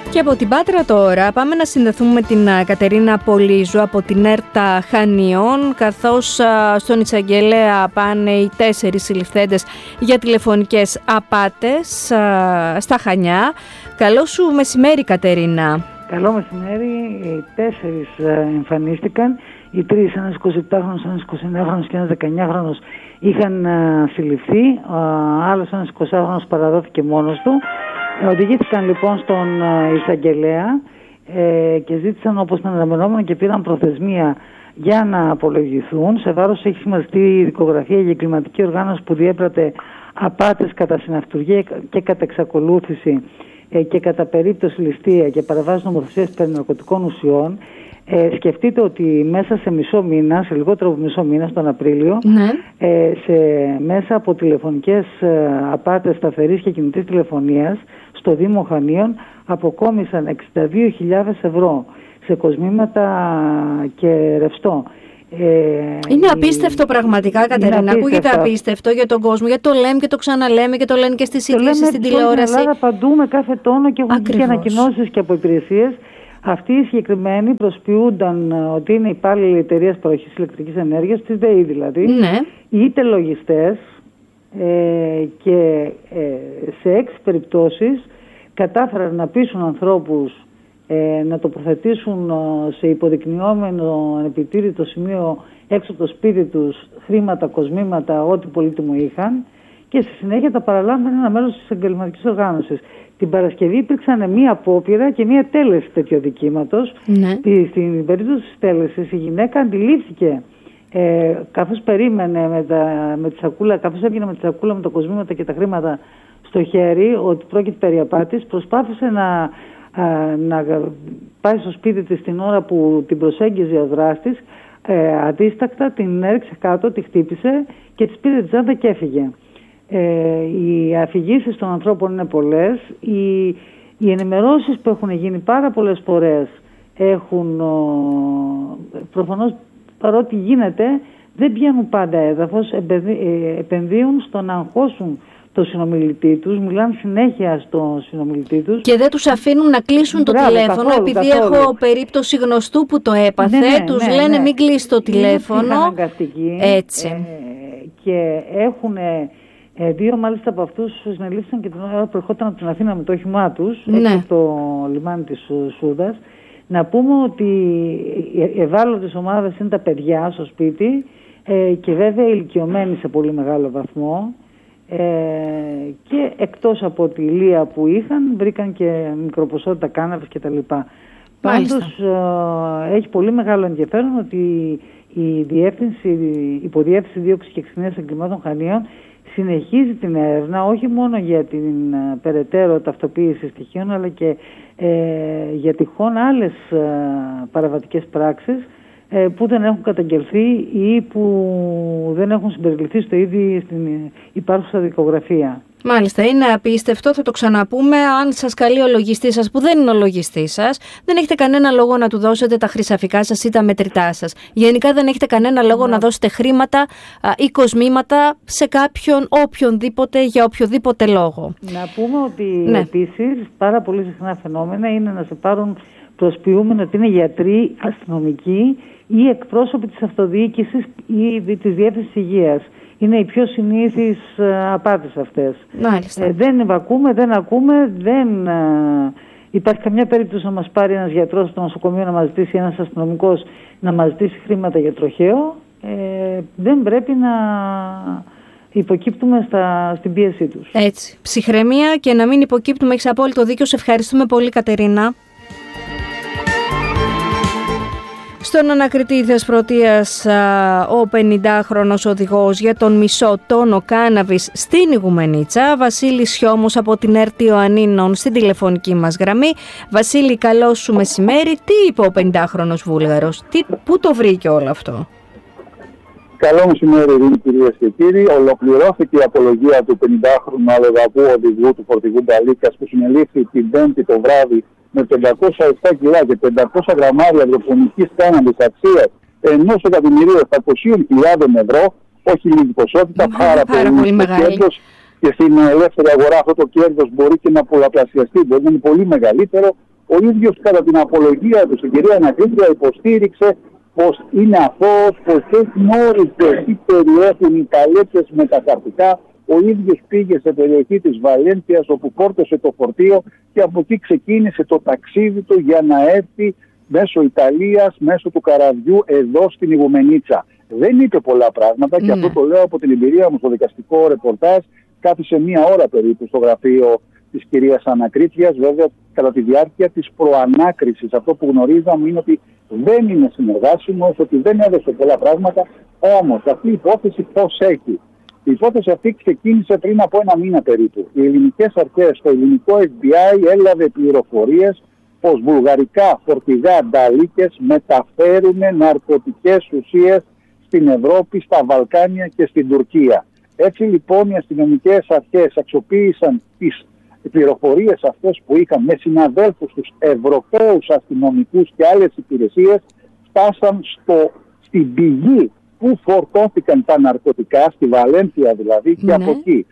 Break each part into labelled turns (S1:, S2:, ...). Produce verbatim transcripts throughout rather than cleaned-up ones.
S1: Και από την Πάτρα τώρα πάμε να συνδεθούμε με την Κατερίνα Πολύζου από την ΕΡΤΑ Χανίων, καθώς στον εισαγγελέα πάνε οι τέσσερις συλληφθέντες για τηλεφωνικές απάτες στα Χανιά. Καλό σου μεσημέρι, Κατερίνα.
S2: Καλό μεσημέρι. Οι τέσσερις εμφανίστηκαν. Οι τρεις, ένας εικοσιεπτάχρονος, ένας εικοσιεννιάχρονος και ένας δεκαεννιάχρονος είχαν συλληφθεί. Ο άλλος, ένας εικοσάχρονος, παραδόθηκε μόνος του. Οδηγήθηκαν λοιπόν στον εισαγγελέα ε, και ζήτησαν, όπως ήταν αναμενόμενο, και πήραν προθεσμία για να απολογηθούν. Σε βάρος έχει σημαντική η δικογραφία για εγκληματική οργάνωση που διέπρατε απάτες κατά συναυτουργία και κατά εξακολούθηση ε, και κατά περίπτωση ληστεία και παραβάση νομοθεσίας περί ναρκωτικών ουσιών. Ε, σκεφτείτε ότι μέσα σε μισό μήνα, σε λιγότερο από μισό μήνα, τον Απρίλιο, ναι. ε, σε, μέσα από τηλεφωνικές ε, απάτες σταθερής και κινητής τηλεφωνίας στο Δήμο Χανίων αποκόμισαν εξήντα δύο χιλιάδες ευρώ σε κοσμήματα και ρευστό.
S1: Ε, είναι απίστευτο πραγματικά, Κατερίνα. Ακούγεται απίστευτο για τον κόσμο, γιατί το λέμε και το ξαναλέμε και το λένε και στις ειδήσεις, στην τηλεόραση.
S2: Στην Ελλάδα παντού με κάθε τόνο και έχουν και ανακοινώσεις και από υπηρεσίες. Αυτοί οι συγκεκριμένοι προσποιούνταν ότι είναι υπάλληλοι εταιρείας παροχής ηλεκτρικής ενέργειας, της ΔΕΗ δηλαδή,
S1: ναι.
S2: είτε λογιστές ε, και ε, σε έξι περιπτώσεις κατάφεραν να πείσουν ανθρώπους ε, να τοποθετήσουν σε υποδεικνυόμενο επιτήρητο σημείο έξω από το σπίτι τους χρήματα, κοσμήματα, ό,τι πολύτιμο είχαν, και στη συνέχεια τα παραλάμβανε ένα μέλος της εγκληματικής οργάνωσης. Την Παρασκευή υπήρξαν μία απόπειρα και μία τέλεση τέτοιου αδικήματος.
S1: Ναι.
S2: Στην περίπτωση της τέλεσης η γυναίκα αντιλήφθηκε, ε, καθώς περίμενε με, τα, με τη σακούλα, καθώς έβγαινε με τη σακούλα με τα κοσμήματα και τα χρήματα στο χέρι, ότι πρόκειται περί απάτης, προσπάθησε να, α, να πάει στο σπίτι της την ώρα που την προσέγγιζε ο δράστης. Ε, αντίστακτα την έριξε κάτω, τη χτύπησε και της πήρε τη τσάντα και έφυγε. Ε, οι αφηγήσεις των ανθρώπων είναι πολλές. Οι, οι ενημερώσεις που έχουν γίνει πάρα πολλές φορές έχουν ο, προφανώς, παρότι γίνεται, δεν πιάνουν πάντα έδαφος, επενδύουν στο να αγχώσουν το συνομιλητή τους, μιλάνε συνέχεια στο συνομιλητή τους.
S1: Και δεν τους αφήνουν να κλείσουν το Μπράβο, τηλέφωνο, καθόλου, επειδή καθόλου. Έχω περίπτωση γνωστού που το έπαθε, ναι, ναι, τους ναι, λένε ναι. μην κλείσει το τηλέφωνο.
S2: Είναι αναγκαστική.
S1: Έτσι.
S2: Ε, και έχουν... Ε, δύο μάλιστα από αυτούς συνελήφθησαν και την ώρα που ερχόταν από την Αθήνα με το όχημά τους, ναι. έξω από το λιμάνι της Σούδας. Να πούμε ότι οι ευάλωτες ομάδες είναι τα παιδιά στο σπίτι ε, και βέβαια ηλικιωμένοι σε πολύ μεγάλο βαθμό, ε, και εκτός από τη ηλία που είχαν βρήκαν και μικροποσότητα κάναβης κτλ. Πάντως ε, έχει πολύ μεγάλο ενδιαφέρον ότι η διεύθυνση, η υποδιεύθυνση δίωξης και εξυνέας εγκλημάτων Χανίων συνεχίζει την έρευνα, όχι μόνο για την uh, περαιτέρω ταυτοποίηση στοιχείων, αλλά και ε, για τυχόν άλλες uh, παραβατικές πράξεις ε, που δεν έχουν καταγγελθεί ή που δεν έχουν συμπεριληφθεί στο ίδιο στην υπάρχουσα δικογραφία.
S1: Μάλιστα, είναι απίστευτο, θα το ξαναπούμε. Αν σας καλεί ο λογιστής σας, που δεν είναι ο λογιστής σας, δεν έχετε κανένα λόγο να του δώσετε τα χρυσαφικά σας ή τα μετρητά σας. Γενικά δεν έχετε κανένα λόγο να, να δώσετε χρήματα α, ή κοσμήματα σε κάποιον, οποιονδήποτε, για οποιοδήποτε λόγο.
S2: Να πούμε ότι ναι. επίσης πάρα πολύ συχνά φαινόμενα είναι να σε πάρουν προσποιούμενο ότι είναι γιατροί, αστυνομικοί ή εκπρόσωποι της αυτοδιοίκησης ή της διεύθυνσης υγείας. Είναι οι πιο συνήθεις uh, απάτες αυτές. Ε, δεν ακούμε, δεν ακούμε, δεν uh, υπάρχει καμιά περίπτωση να μας πάρει ένας γιατρός στο νοσοκομείο να μας ζητήσει, ένας αστυνομικός να μας ζητήσει χρήματα για τροχαίο. Ε, δεν πρέπει να υποκύπτουμε στα, στην πίεσή τους.
S1: Έτσι. Ψυχραιμία και να μην υποκύπτουμε, έχεις απόλυτο δίκιο. Σε ευχαριστούμε πολύ, Κατερίνα. Στον ανακριτή Θεσπρωτείας ο πενηντάχρονος οδηγός για τον μισό τόνο κάναβης στην Ιγουμενίτσα, Βασίλης Σιώμος από την ΕΡΤ Ιωαννίνων στην τηλεφωνική μας γραμμή. Βασίλη, καλό σου μεσημέρι. Τι είπε ο πενηντάχρονος Βούλγαρος, τι, πού το βρήκε όλο αυτό?
S3: Καλό μεσημέρι, κυρίες και κύριοι. Ολοκληρώθηκε η απολογία του πενηντάχρονου αλλοδαπού οδηγού του φορτηγού Μπαλίκας που συνελήφθη την Πέμπτη το βράδυ με πεντακόσια επτά κιλά και πεντακόσια γραμμάρια υδροπονικής κάναβης αξίας ενός εκατομμυρίου επτακόσιες χιλιάδες ευρώ, όχι λίγη ποσότητα, mm, πάρα, πάρα πολύ μεγάλο κέρδος, και στην ελεύθερη αγορά αυτό το κέρδος μπορεί και να πολλαπλασιαστεί, μπορεί να είναι πολύ μεγαλύτερο, Ο ίδιος κατά την απολογία του στην κυρία Ανακρίτρια υποστήριξε πως είναι αθώος, πως δεν γνώριζε τι περιέχουν οι παλέτες με τα χαρτικά. Ο ίδιος πήγε σε περιοχή της Βαλένθιας όπου φόρτωσε το φορτίο και από εκεί ξεκίνησε το ταξίδι του για να έρθει μέσω Ιταλίας, μέσω του καραβιού εδώ στην Ιγουμενίτσα. Δεν είπε πολλά πράγματα mm. και αυτό το λέω από την εμπειρία μου στο δικαστικό ρεπορτάζ. Κάθισε μία ώρα περίπου στο γραφείο της κυρίας Ανακρίτριας, βέβαια κατά τη διάρκεια της προανάκρισης. Αυτό που γνωρίζαμε είναι ότι δεν είναι συνεργάσιμος, ότι δεν έδωσε πολλά πράγματα. Όμως αυτή η υπόθεση πώς έχει? Η υπόθεση αυτή ξεκίνησε πριν από ένα μήνα περίπου. Οι ελληνικές αρχές, το ελληνικό εφ μπι άι έλαβε πληροφορίες πως βουλγαρικά φορτηγά νταλίκες μεταφέρουν ναρκωτικές ουσίες στην Ευρώπη, στα Βαλκάνια και στην Τουρκία. Έτσι λοιπόν οι αστυνομικές αρχές αξιοποίησαν τις πληροφορίες αυτές που είχαν με συναδέλφους τους Ευρωπαίους αστυνομικούς και άλλες υπηρεσίες, φτάσαν στο, στην πηγή που φορτώθηκαν τα ναρκωτικά, στη Βαλένθια δηλαδή, και ναι. από εκεί.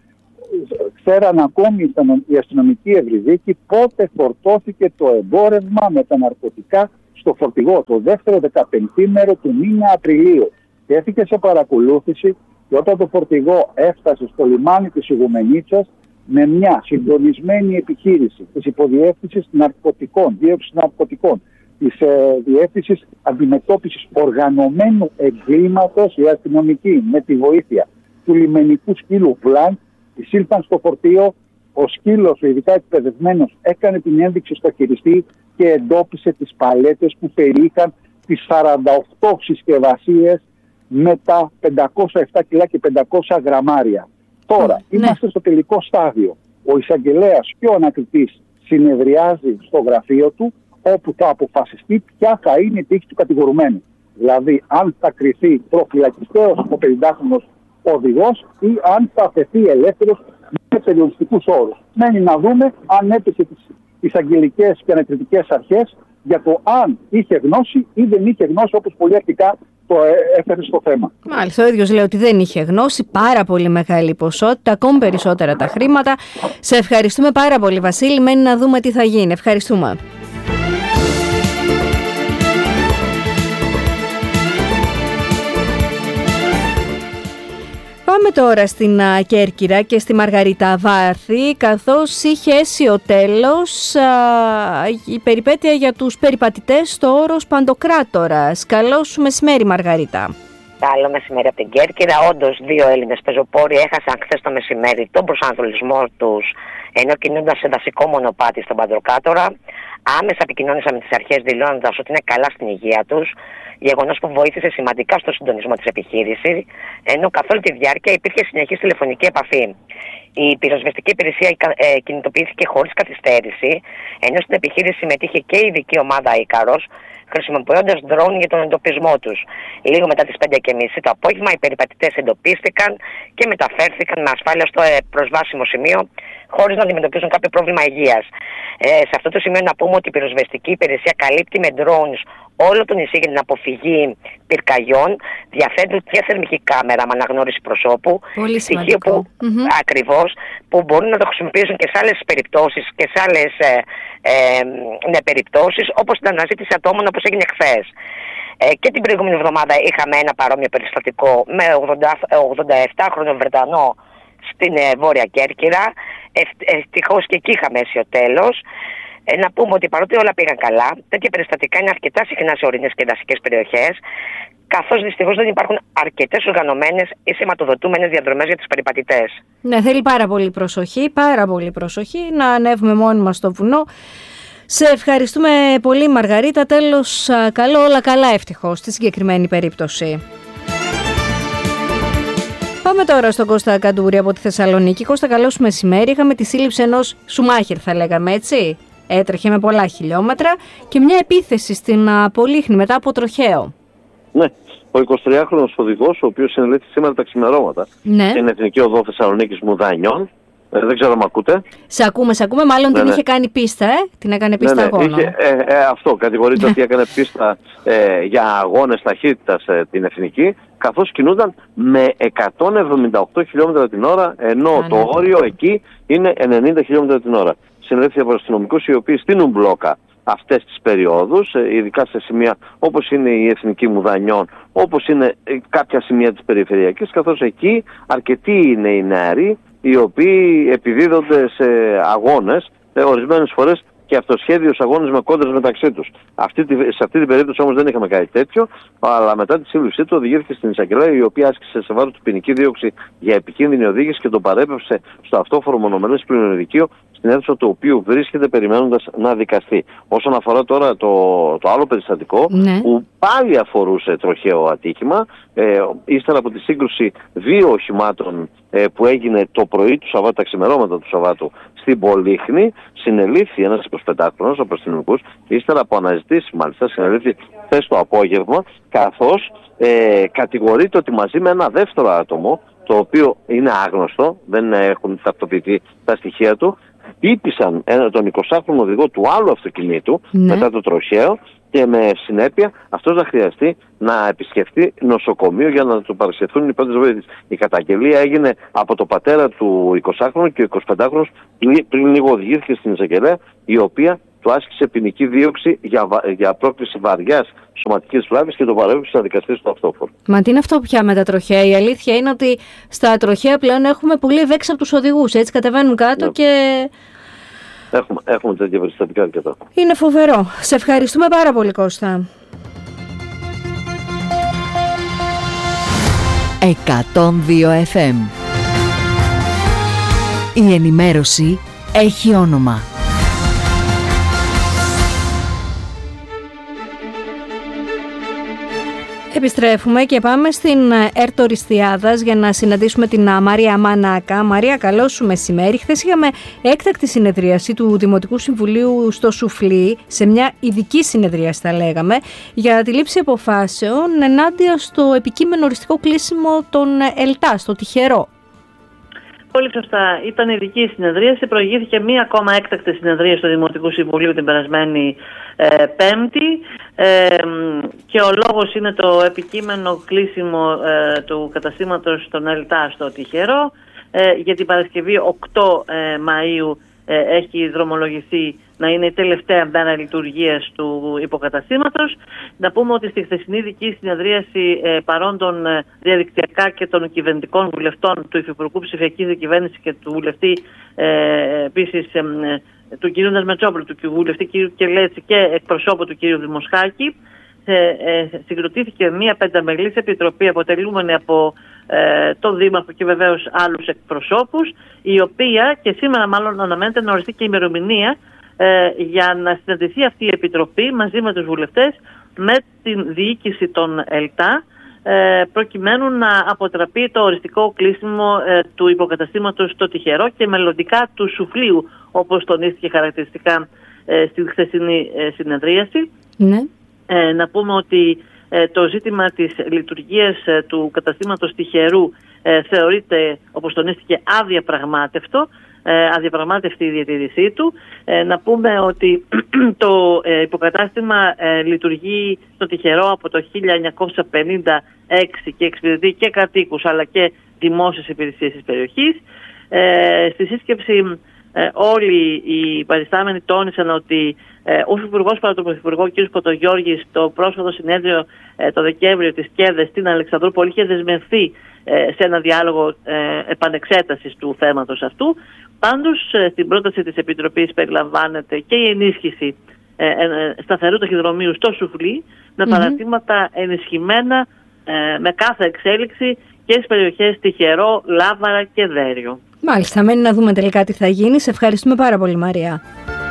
S3: Ξέραν ακόμη οι αστυνομικοί ευρυδίκοι πότε φορτώθηκε το εμπόρευμα με τα ναρκωτικά στο φορτηγό, το δεύτερο δεκαπεντήμερο του μήνα Απριλίου. Και έφυγε σε παρακολούθηση και όταν το φορτηγό έφτασε στο λιμάνι της Ιγουμενίτσας, με μια συντονισμένη επιχείρηση της υποδιεύθυνσης ναρκωτικών, δίωξης ναρκωτικών, της ε, διεύθυνσης αντιμετώπισης οργανωμένου εγκλήματος, οι αστυνομικοί με τη βοήθεια του λιμενικού σκύλου Βλάν εισήλθαν στο φορτίο. Ο σκύλος, ο ειδικά εκπαιδευμένος, έκανε την ένδειξη στο χειριστή και εντόπισε τις παλέτες που περιείχαν τις σαράντα οκτώ συσκευασίες με τα πεντακόσια επτά κιλά και πεντακόσια γραμμάρια. Τώρα, ναι. είμαστε στο τελικό στάδιο. Ο εισαγγελέας και ο ανακριτής συνεδριάζει στο γραφείο του, όπου θα αποφασιστεί ποια θα είναι η τύχη του κατηγορουμένου. Δηλαδή, αν θα κριθεί προφυλακιστέος ο πενηντάχρονος οδηγός ή αν θα αφαιθεί ελεύθερος με περιοριστικούς όρους. Μένει να δούμε αν έπεσε τις εισαγγελικές και ανακριτικές αρχές για το αν είχε γνώση ή δεν είχε γνώση, όπως πολύ αρχικά το έφερε στο θέμα.
S1: Μάλιστα, ο ίδιος λέει ότι δεν είχε γνώση, πάρα πολύ μεγάλη ποσότητα, ακόμη περισσότερα τα χρήματα. Σε ευχαριστούμε πάρα πολύ, Βασίλη. Μένει να δούμε τι θα γίνει. Ευχαριστούμε. Πάμε τώρα στην Κέρκυρα και στη Μαργαρίτα Βάρθη, καθώς είχε έσει ο τέλος α, η περιπέτεια για τους περιπατητές στο όρος Παντοκράτορας. Καλό σου μεσημέρι, Μαργαρίτα.
S4: Καλό μεσημέρι από την Κέρκυρα. Όντως, δύο Έλληνες πεζοπόροι έχασαν χθες το μεσημέρι τον προσανατολισμό τους, ενώ κινούνταν σε δασικό μονοπάτι στον Παντοκράτορα. Άμεσα επικοινώνησαν με τις αρχές, δηλώνοντας ότι είναι καλά στην υγεία τους. Γεγονός που βοήθησε σημαντικά στο συντονισμό της επιχείρησης, ενώ καθ' όλη τη διάρκεια υπήρχε συνεχής τηλεφωνική επαφή. Η πυροσβεστική υπηρεσία ε, κινητοποιήθηκε χωρίς καθυστέρηση, ενώ στην επιχείρηση συμμετείχε και η ειδική ομάδα Ίκαρος, χρησιμοποιώντας ντρόουν για τον εντοπισμό τους. Λίγο μετά τις πέντε και μισή το απόγευμα, οι περιπατητές εντοπίστηκαν και μεταφέρθηκαν με ασφάλεια στο ε, προσβάσιμο σημείο, χωρίς να αντιμετωπίζουν κάποιο πρόβλημα υγείας. Ε, σε αυτό το σημείο να πούμε ότι η πυροσβεστική υπηρεσία καλύπτει με drones όλο το νησί για την αποφυγή πυρκαγιών, διαθέτουν και θερμική κάμερα με αναγνώριση προσώπου,
S1: πολύ
S4: στοιχείο που, mm-hmm. ακριβώς, που μπορούν να το χρησιμοποιήσουν και σε άλλες περιπτώσεις και σε άλλες ε, ε, ναι, περιπτώσεις, όπως την αναζήτηση ατόμων όπως έγινε χθες. Ε, και την προηγούμενη εβδομάδα είχαμε ένα παρόμοιο περιστατικό με ογδόντα επτάχρονο Βρετανό στην ε, Βόρεια Κέρκυρα. Ευτυχώς και εκεί είχαμε έσει ο τέλος. Ε, να πούμε ότι παρότι όλα πήγαν καλά, τέτοια περιστατικά είναι αρκετά συχνά σε ορεινές και δασικές περιοχές, καθώς δυστυχώς δεν υπάρχουν αρκετές οργανωμένες ή σηματοδοτούμενες διαδρομές για τους περιπατητές.
S1: Ναι, θέλει πάρα πολύ προσοχή, πάρα πολύ προσοχή να ανέβουμε μόνοι μας στο βουνό. Σε ευχαριστούμε πολύ, Μαργαρίτα. Τέλος, καλό, όλα καλά ευτυχώς στη συγκεκριμένη περίπτωση. Πάμε τώρα στον Κώστα Καντούρη από τη Θεσσαλονίκη. Κώστα, καλό σου μεσημέρι. Είχαμε τη σύλληψη ενός Σουμάχερ, θα λέγαμε έτσι. Έτρεχε με πολλά χιλιόμετρα και μια επίθεση στην Πολύχνη μετά από τροχαίο.
S5: Ναι, ο εικοσιτριάχρονος οδηγός, ο οποίος συνελήφθη σήμερα τα ξημερώματα
S1: ναι.
S5: στην Εθνική Οδό Θεσσαλονίκης Μουδανιών. Ε, δεν ξέρω αν ακούτε.
S1: Σε ακούμε, σε ακούμε. Μάλλον ναι, την ναι. είχε κάνει πίστα, ε? Την έκανε πίστα ναι, ναι. αγώνων.
S5: Είχε, ε, ε, αυτό, κατηγορείται ότι έκανε πίστα ε, για αγώνες ταχύτητας ε, την Εθνική, καθώς κινούνταν με εκατόν εβδομήντα οκτώ χιλιόμετρα την ώρα, ενώ Α, το ναι. όριο εκεί είναι ενενήντα χιλιόμετρα την ώρα. Συνελήφθη από αστυνομικούς οι οποίοι στείλουν μπλόκα αυτές τις περιόδους, ειδικά σε σημεία όπως είναι η Εθνική Μουδανιών, όπως είναι κάποια σημεία της περιφερειακής, καθώς εκεί αρκετοί είναι οι νεαροί οι οποίοι επιδίδονται σε αγώνες, ορισμένες φορές και αυτοσχέδιος αγώνες με κόντρες μεταξύ τους. Αυτή, σε αυτή την περίπτωση όμως δεν είχαμε κάτι τέτοιο, αλλά μετά τη σύλληψή του οδηγήθηκε στην εισαγγελέα, η οποία άσκησε σε βάρος του ποινική δίωξη για επικίνδυνη οδήγηση και τον παρέπευσε στο αυτόφορο μονομερές πληροειδικείο, στην αίθουσα του οποίου βρίσκεται περιμένοντας να δικαστεί. Όσον αφορά τώρα το, το άλλο περιστατικό, ναι, που πάλι αφορούσε τροχαίο ατύχημα, ε, ύστερα από τη σύγκρουση δύο οχημάτων ε, που έγινε το πρωί του Σαββάτου, τα ξημερώματα του Σαββάτου στην Πολύχνη, συνελήφθη ένας εικοσιπεντάχρονος από αστυνομικούς, ύστερα από αναζητήσεις μάλιστα, συνελήφθη χθες το απόγευμα, καθώς ε, κατηγορείται ότι μαζί με ένα δεύτερο άτομο, το οποίο είναι άγνωστο, δεν έχουν ταυτοποιηθεί τα στοιχεία του, χτύπησαν τον εικοσάχρονο οδηγό του άλλου αυτοκινήτου, ναι, μετά το τροχαίο, και με συνέπεια αυτός θα χρειαστεί να επισκεφτεί νοσοκομείο για να του παρασχεθούν οι πρώτες βοήθειες. Η καταγγελία έγινε από το πατέρα του εικοσάχρονου και ο εικοσιπεντάχρονος πριν λίγο οδηγήθηκε στην εισαγγελέα, η οποία του άσκησε ποινική δίωξη για, για πρόκληση βαριάς σωματικής βλάβης και το παρέπεψε να δικαστεί στο αυτόφορο.
S1: Μα τι είναι αυτό πια με τα τροχαία? Η αλήθεια είναι ότι στα τροχαία πλέον έχουμε πολύ ευέξαπτους οδηγούς. Έτσι κατεβαίνουν κάτω, ναι, και...
S5: Έχουμε, έχουμε τέτοια περιστατικά αρκετά.
S1: Είναι φοβερό. Σε ευχαριστούμε πάρα πολύ, Κώστα.
S6: εκατόν δύο εφ εμ. Η ενημέρωση έχει όνομα.
S1: Επιστρέφουμε και πάμε στην ΕΡΤ Οριστιάδας για να συναντήσουμε την Μαρία Μανάκα. Μαρία, καλό σου μεσημέρι. Χθες είχαμε έκτακτη συνεδρίαση του Δημοτικού Συμβουλίου στο Σουφλί, σε μια ειδική συνεδρίαση θα λέγαμε, για τη λήψη αποφάσεων ενάντια στο επικείμενο οριστικό κλείσιμο των ΕΛΤΑ, στο Τυχερό.
S7: Πολύ σωστά. Ήταν ειδική συνεδρίαση. Προηγήθηκε μία ακόμα έκτακτη συνεδρίαση του Δημοτικού Συμβουλίου την περασμένη ε, Πέμπτη. Ε, και ο λόγος είναι το επικείμενο κλείσιμο ε, του καταστήματος των ΕΛΤΑ στο Τυχερό. Ε, για την Παρασκευή οκτώ ε, Μαΐου ε, έχει δρομολογηθεί να είναι η τελευταία μέρα λειτουργίας του υποκαταστήματος. Να πούμε ότι στη χθεσινή ειδική συνεδρίαση ε, παρόντων ε, διαδικτυακά και των κυβερνητικών βουλευτών του Υφυπουργού Ψηφιακής Διακυβέρνησης και του βουλευτή ε, επίσης ε, ε, του κ. Νασμετσόπουλου, του βουλευτή κ. Κελέτση και εκπροσώπου του κ. Δημοσχάκη, ε, ε, συγκροτήθηκε μια πενταμελής επιτροπή αποτελούμενη από ε, τον Δήμαρχο και βεβαίως άλλους εκπροσώπους, η οποία και σήμερα μάλλον αναμένεται να οριστεί και η ημερομηνία ε, για να συναντηθεί αυτή η επιτροπή μαζί με τους βουλευτές με την διοίκηση των ΕΛΤΑ, ε, προκειμένου να αποτραπεί το οριστικό κλείσιμο ε, του υποκαταστήματος στο Τυχερό και μελλοντικά του Σουφλίου, όπως τονίστηκε χαρακτηριστικά ε, στην χθεσινή ε, συνεδρίαση.
S1: Ναι.
S7: Ε, να πούμε ότι ε, το ζήτημα της λειτουργίας ε, του καταστήματος Τυχερού ε, θεωρείται, όπως τονίστηκε, αδιαπραγμάτευτο, ε, αδιαπραγμάτευτη η διατήρησή του. Ε, να πούμε ότι το ε, υποκατάστημα ε, λειτουργεί στο Τυχερό από το χίλια εννιακόσια πενήντα έξι και εξυπηρετεί και κατοίκους αλλά και δημόσιες υπηρεσίες της περιοχής. Ε, στη σύσκεψη ε, όλοι οι παριστάμενοι τόνισαν ότι ε, ο Υφυπουργός παρά τον Πρωθυπουργό κ. Κοτογιώργης στο πρόσφατο συνέδριο ε, το Δεκέμβριο της ΚΕΔΕ στην Αλεξανδρούπολη είχε δεσμευθεί ε, σε ένα διάλογο ε, επανεξέτασης του θέματος αυτού. Πάντως ε, στην πρόταση της Επιτροπής περιλαμβάνεται και η ενίσχυση ε, ε, σταθερού ταχυδρομείου στο Σουφλί με mm-hmm. παρατήματα ενισχυμένα ε, με κάθε εξέλιξη και στις περιοχές Τυχερό, Λάβαρα και Δέριο.
S1: Μάλιστα, μένει να δούμε τελικά τι θα γίνει. Σε ευχαριστούμε πάρα πολύ, Μαρία.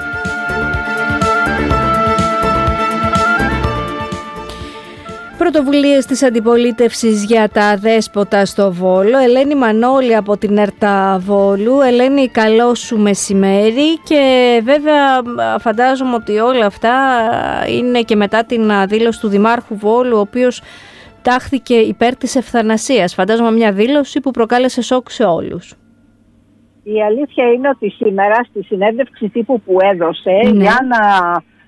S1: Πρωτοβουλίες της αντιπολίτευσης για τα δέσποτα στο Βόλο. Ελένη Μανώλη από την ΕΡΤΑ Βόλου. Ελένη, καλό σου μεσημέρι. Και βέβαια φαντάζομαι ότι όλα αυτά είναι και μετά την δήλωση του Δημάρχου Βόλου, ο οποίος τάχθηκε υπέρ της ευθανασίας. Φαντάζομαι μια δήλωση που προκάλεσε σοκ σε όλους.
S8: Η αλήθεια είναι ότι σήμερα στη συνέντευξη τύπου που έδωσε, ναι, για να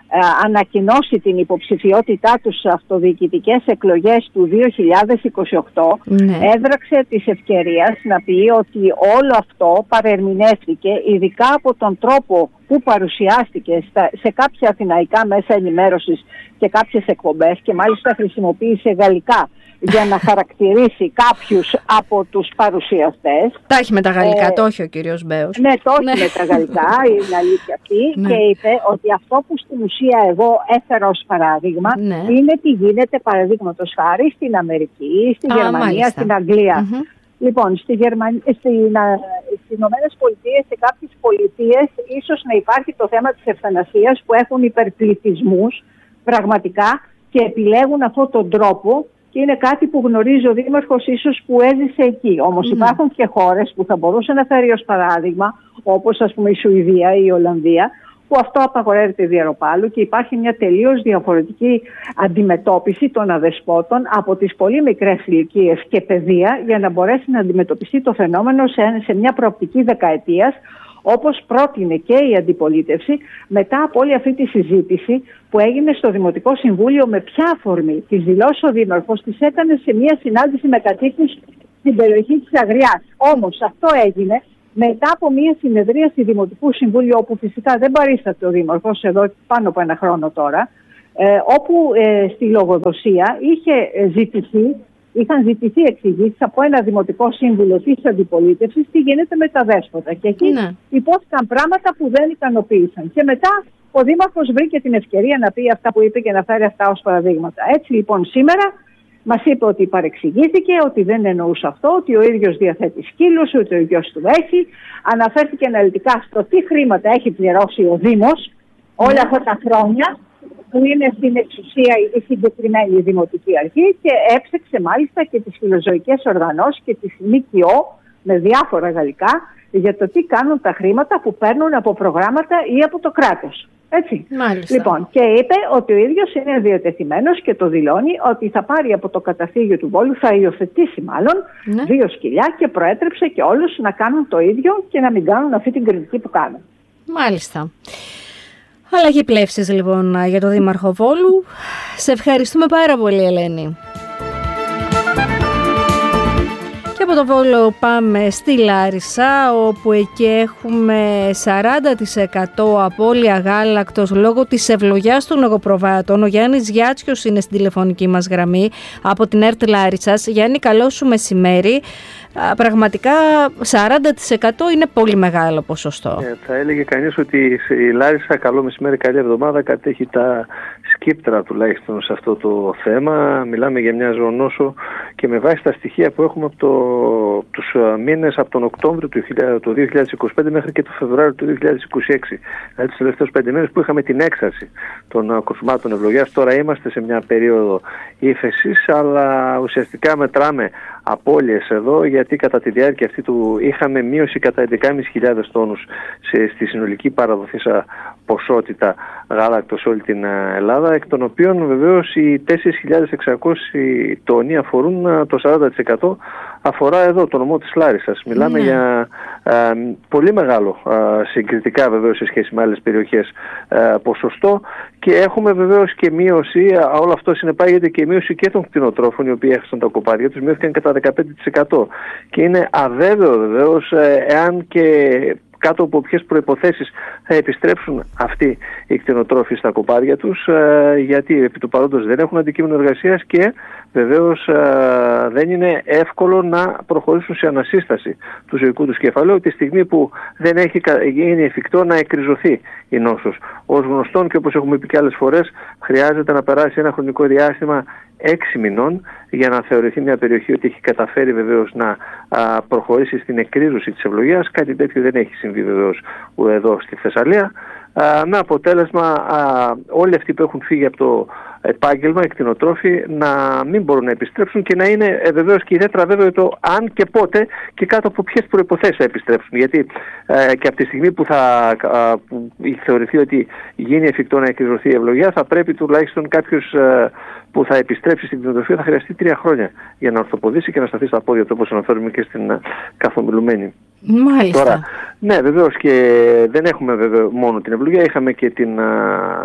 S8: ανακοινώσει την υποψηφιότητά τους στις αυτοδιοικητικές εκλογές του δύο χιλιάδες είκοσι οκτώ, ναι. έδραξε της ευκαιρίας να πει ότι όλο αυτό παρερμηνεύτηκε, ειδικά από τον τρόπο που παρουσιάστηκε στα, σε κάποια αθηναϊκά μέσα ενημέρωσης και κάποιες εκπομπές, και μάλιστα χρησιμοποίησε γαλλικά για να χαρακτηρίσει κάποιους από τους παρουσιαστές.
S1: Τα έχει με τα γαλλικά, ε, το έχει ο κύριος Μπέος.
S8: Ναι, το έχει ναι. με τα γαλλικά, είναι αλήθεια αυτή. Ναι. Και είπε ότι αυτό που στην ουσία εγώ έφερα ως παράδειγμα ναι. είναι τι γίνεται, παραδείγματος χάρη, στην Αμερική, στη Α, Γερμανία, μάλιστα. στην Αγγλία. Mm-hmm. Λοιπόν, στη Γερμανία, στην, στις Ηνωμένες Πολιτείες, σε κάποιες πολιτείες, ίσως να υπάρχει το θέμα της ευθανασίας που έχουν υπερπληθυσμούς πραγματικά και επιλέγουν αυτόν τον τρόπο. Και είναι κάτι που γνωρίζει ο Δήμαρχος ίσως που έζησε εκεί. Όμως mm. υπάρχουν και χώρες που θα μπορούσε να φέρει ως παράδειγμα, όπως ας πούμε η Σουηδία ή η Ολλανδία, που αυτό απαγορεύεται διαρροπάλου και υπάρχει μια τελείως διαφορετική αντιμετώπιση των αδεσπότων από τις πολύ μικρές ηλικίες και παιδεία για να μπορέσει να αντιμετωπιστεί το φαινόμενο σε, σε μια προοπτική δεκαετίας, όπως πρότεινε και η αντιπολίτευση μετά από όλη αυτή τη συζήτηση που έγινε στο Δημοτικό Συμβούλιο. Με ποια αφορμή τις δηλώσεις ο Δήμαρχος τις έκανε σε μια συνάντηση με κατοίκους στην περιοχή της Αγριάς. Όμως αυτό έγινε μετά από μια συνεδρίαση Δημοτικού Συμβούλιο, όπου φυσικά δεν παρίσταται ο Δήμαρχος εδώ πάνω από ένα χρόνο τώρα, ε, όπου ε, στη λογοδοσία είχε ζητηθεί Είχαν ζητηθεί εξηγήσεις από ένα Δημοτικό Σύμβουλο της Αντιπολίτευσης τι γίνεται με τα δέσποτα. Και εκεί ναι. υπόθηκαν πράγματα που δεν ικανοποίησαν. Και μετά ο Δήμαρχος βρήκε την ευκαιρία να πει αυτά που είπε και να φέρει αυτά ως παραδείγματα. Έτσι λοιπόν σήμερα μας είπε ότι παρεξηγήθηκε, ότι δεν εννοούσε αυτό, ότι ο ίδιος διαθέτει σκύλους, ότι ο γιος του έχει. Αναφέρθηκε αναλυτικά στο τι χρήματα έχει πληρώσει ο Δήμος όλα ναι. αυτά τα χρόνια, που είναι στην εξουσία η συγκεκριμένη Δημοτική Αρχή, και έψεξε μάλιστα και τις φιλοζωικές οργανώσεις και τις ΜΚΟ με διάφορα γαλλικά για το τι κάνουν τα χρήματα που παίρνουν από προγράμματα ή από το κράτος. Έτσι.
S1: Μάλιστα.
S8: Λοιπόν, και είπε ότι ο ίδιος είναι διατεθειμένος και το δηλώνει ότι θα πάρει από το καταφύγιο του Βόλου, θα υιοθετήσει μάλλον ναι. δύο σκυλιά, και προέτρεψε και όλους να κάνουν το ίδιο και να μην κάνουν αυτή την κριτική που κάνουν.
S1: Μάλιστα. Αλλαγή πλεύσης λοιπόν για το Δήμαρχο Βόλου. Σε ευχαριστούμε πάρα πολύ, Ελένη. Και από το Βόλο πάμε στη Λάρισα, όπου εκεί έχουμε σαράντα τοις εκατό απώλεια γάλακτος λόγω της ευλογιάς των εγωπροβάτων. Ο Γιάννης Γιάτσιος είναι στην τηλεφωνική μας γραμμή από την ΕΡΤ Λάρισσας. Γιάννη, καλό σου μεσημέρι. Πραγματικά σαράντα τοις εκατό είναι πολύ μεγάλο ποσοστό.
S9: Ε, θα έλεγε κανείς ότι η Λάρισα, καλό μεσημέρι, καλή εβδομάδα, κατέχει τα σκύπτρα τουλάχιστον σε αυτό το θέμα. Μιλάμε για μια ζωονόσο και με βάση τα στοιχεία που έχουμε από το, τους μήνες από τον Οκτώβριο του δύο χιλιάδες είκοσι πέντε μέχρι και το Φεβρουάριο του δύο χιλιάδες είκοσι έξι. Δηλαδή τους τελευταίους πέντε μήνες που είχαμε την έξαρση των κρουσμάτων ευλογιάς. Τώρα είμαστε σε μια περίοδο ύφεσης, αλλά ουσιαστικά μετράμε απώλειες εδώ, γιατί κατά τη διάρκεια αυτή του είχαμε μείωση κατά έντεκα χιλιάδες πεντακόσιους τόνους σε, στη συνολική παραδοθήσα ποσότητα γάλακτος σε όλη την Ελλάδα, εκ των οποίων βεβαίως οι τέσσερις χιλιάδες εξακόσιοι τόνοι αφορούν το σαράντα τοις εκατό, αφορά εδώ το νομό της Λάρισσας. Μιλάμε mm. για α, πολύ μεγάλο α, συγκριτικά βεβαίως σε σχέση με άλλες περιοχές α, ποσοστό, και έχουμε βεβαίως και μείωση, α, όλο αυτό συνεπάγεται και μείωση και των κτηνοτρόφων, οι οποίοι έχασαν τα κοπάδια τους, μειώθηκαν κατά δεκαπέντε τοις εκατό, και είναι αβέβαιο βεβαίως εάν και κάτω από ποιες προϋποθέσεις θα επιστρέψουν αυτοί οι κτηνοτρόφοι στα κοπάδια τους, γιατί επί του παρόντος δεν έχουν αντικείμενο εργασίας και βεβαίως δεν είναι εύκολο να προχωρήσουν σε ανασύσταση του ζωικού τους κεφαλαίου τη στιγμή που δεν έχει γίνει εφικτό να εκκριζωθεί η νόσος. Ως γνωστόν, και όπως έχουμε πει και άλλες φορές, χρειάζεται να περάσει ένα χρονικό διάστημα έξι μηνών για να θεωρηθεί μια περιοχή ότι έχει καταφέρει βεβαίως να α, προχωρήσει στην εκκρίζωση της ευλογίας. Κάτι τέτοιο δεν έχει συμβεί βεβαίως εδώ στη Θεσσαλία, α, με αποτέλεσμα α, όλοι αυτοί που έχουν φύγει από το επάγγελμα, οι κτηνοτρόφοι, να μην μπορούν να επιστρέψουν και να είναι ε, βεβαίως και ιδιαίτερα βέβαιο το αν και πότε και κάτω από ποιες προϋποθέσεις θα επιστρέψουν. Γιατί ε, και από τη στιγμή που θα ε, που θεωρηθεί ότι γίνει εφικτό να εκκριζωθεί η ευλογία, θα πρέπει τουλάχιστον κάποιος ε, που θα επιστρέψει στην κτηνοτροφία θα χρειαστεί τρία χρόνια για να ορθοποδήσει και να σταθεί στα πόδια του, όπως αναφέρουμε και στην uh, καθομιλουμένη.
S1: Μάλιστα.
S9: Τώρα, ναι, βεβαίως, και δεν έχουμε βέβαια μόνο την ευλογία, είχαμε και την, uh,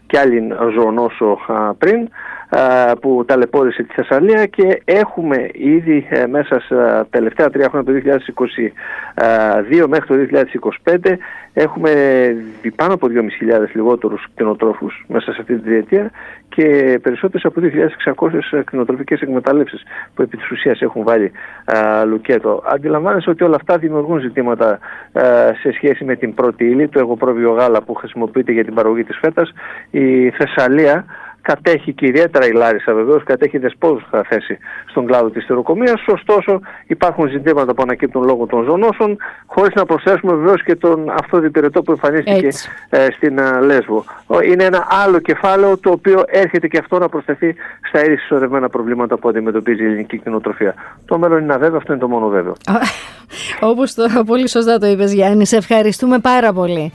S9: και άλλη ζωονόσο πριν, που ταλαιπώρησε τη Θεσσαλία, και έχουμε ήδη μέσα στα τελευταία τρία χρόνια, το δύο χιλιάδες είκοσι δύο μέχρι το δύο χιλιάδες είκοσι πέντε, έχουμε πάνω από δύο χιλιάδες πεντακόσιους λιγότερους κτηνοτρόφους μέσα σε αυτή τη διετία και περισσότερες από δύο χιλιάδες εξακόσιες κτηνοτροφικές εκμεταλλεύσεις που επί της ουσίας έχουν βάλει α, λουκέτο. Αντιλαμβάνεσαι ότι όλα αυτά δημιουργούν ζητήματα α, σε σχέση με την πρώτη ύλη, το εργοπρόβιο γάλα που χρησιμοποιείται για την παραγωγή της φέτας. Η Θεσσαλία κατέχει, και ιδιαίτερα η Λάρισα βεβαίως, κατέχει δεσπόζουσα θέση στον κλάδο της τυροκομείας. Ωστόσο υπάρχουν ζητήματα που ανακύπτουν λόγω των ζωονόσων, χωρίς να προσθέσουμε βεβαίως και τον αυτοδιπηρετό που εμφανίστηκε ε, στην ε, Λέσβο. Είναι ένα άλλο κεφάλαιο το οποίο έρχεται και αυτό να προσθεθεί στα ήδη συσσωρευμένα προβλήματα που αντιμετωπίζει η ελληνική κτηνοτροφία. Το μέλλον είναι αβέβαιο, αυτό είναι το μόνο βέβαιο.
S1: Όπως τώρα πολύ σωστά το είπες, Γιάννη, σε ευχαριστούμε πάρα πολύ.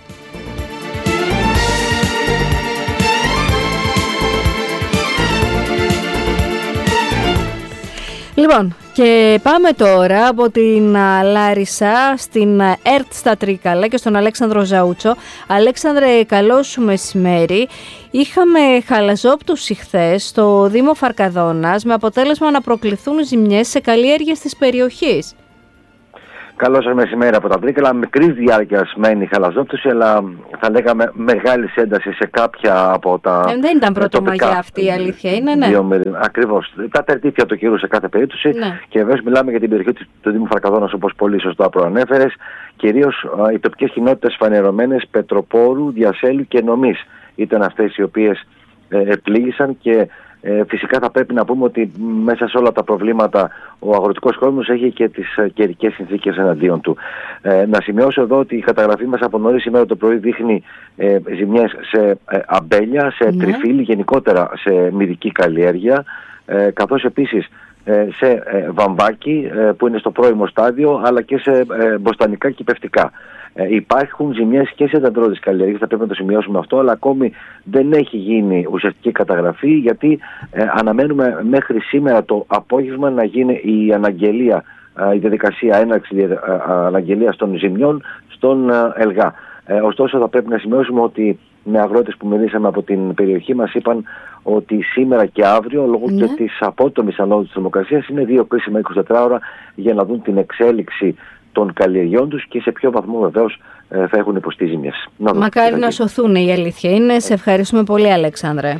S1: Λοιπόν, και πάμε τώρα από την Λάρισα στην ΕΡΤ στα Τρίκαλα και στον Αλέξανδρο Ζαούτσο. Αλέξανδρε, καλό σου μεσημέρι. Είχαμε χαλαζόπτωση χθες στο Δήμο Φαρκαδόνας με αποτέλεσμα να προκληθούν ζημιές σε καλλιέργειες της περιοχής.
S10: Καλό σας μεσημέρι από τα Τρίκαλα. Μικρής διάρκειας μένει η χαλαζόπτωση, αλλά θα λέγαμε μεγάλη ένταση σε κάποια από τα.
S1: Ε, δεν ήταν πρωτομαγιά αυτή η αλήθεια, είναι, ναι.
S10: Ακριβώς. Τα τερτίθια του καιρού σε κάθε περίπτωση. Ναι. Και βέβαια μιλάμε για την περιοχή του Δήμου Φαρκαδόνας, όπως πολύ σωστά προανέφερες. Κυρίως οι τοπικές κοινότητες φανερωμένες Πετροπόρου, Διασέλου και Νομής ήταν αυτές οι οποίες ε, επλήγησαν και. Ε, φυσικά θα πρέπει να πούμε ότι μέσα σε όλα τα προβλήματα ο αγροτικός κόσμος έχει και τις ε, καιρικές συνθήκες εναντίον του. Ε, να σημειώσω εδώ ότι η καταγραφή μας από νωρίς σήμερα το πρωί δείχνει ε, ζημιές σε ε, αμπέλια, σε ναι. τριφύλι, γενικότερα σε μυδική καλλιέργεια, ε, καθώς επίσης ε, σε ε, βαμβάκι ε, που είναι στο πρώιμο στάδιο, αλλά και σε ε, μποστανικά κυπευτικά. Ε, υπάρχουν ζημιές και σε δεντρώδεις καλλιέργειες, θα πρέπει να το σημειώσουμε αυτό, αλλά ακόμη δεν έχει γίνει ουσιαστική καταγραφή, γιατί ε, αναμένουμε μέχρι σήμερα το απόγευμα να γίνει η αναγγελία, ε, η διαδικασία έναρξη ε, αναγγελίας των ζημιών στον ε, ΕΛΓΑ. Ε, ωστόσο θα πρέπει να σημειώσουμε ότι με αγρότες που μιλήσαμε από την περιοχή μας είπαν ότι σήμερα και αύριο, λόγω ναι. και της απότομης ανόδου της θερμοκρασίας, είναι δύο κρίσιμα είκοσι τέσσερις ώρα για να δουν την εξέλιξη των καλλιεργιών τους και σε ποιο βαθμό βεβαίως ε, θα έχουν υποστεί ζημιές.
S1: Μακάρι να σωθούν, η αλήθεια είναι. Σε ευχαριστούμε πολύ, Αλέξανδρε.